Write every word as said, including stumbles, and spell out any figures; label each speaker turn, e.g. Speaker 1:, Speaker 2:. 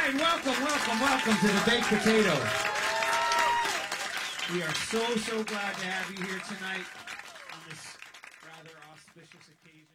Speaker 1: right, welcome, welcome, welcome to the Baked Potato. We are so, so glad to have you here tonight on this rather auspicious occasion.